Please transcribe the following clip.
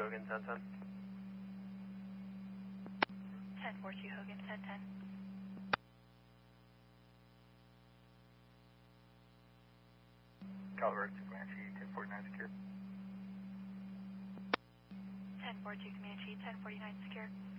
Hogan, 1010. 1042 Hogan, 1010. Colorado to Comanche, 1049 secure. 1042 Comanche, 1049 secure.